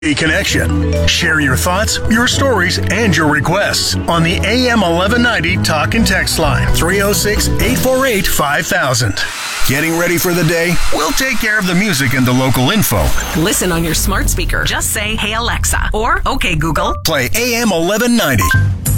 Connection. Share your thoughts, your stories, and your requests on the AM 1190 Talk and Text line 306-848-5000. Getting ready for the day? We'll take care of the music and the local info. Listen on your smart speaker. Just say, "Hey Alexa," or "Okay Google." Play AM 1190.